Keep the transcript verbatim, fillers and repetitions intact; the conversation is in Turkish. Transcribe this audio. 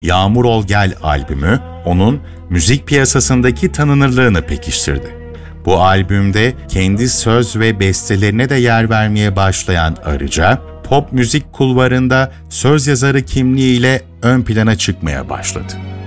Yağmur Ol Gel albümü onun müzik piyasasındaki tanınırlığını pekiştirdi. Bu albümde kendi söz ve bestelerine de yer vermeye başlayan Arıca, pop müzik kulvarında söz yazarı kimliğiyle ön plana çıkmaya başladı.